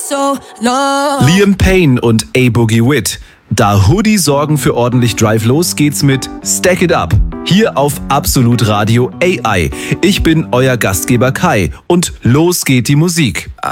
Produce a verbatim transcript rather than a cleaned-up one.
so long. Liam Payne und A-Boogie Wit. Da Hoodie sorgen für ordentlich Drive, los geht's mit Stack It Up. Hier auf Absolut Radio A I. Ich bin euer Gastgeber Kai und los geht die Musik.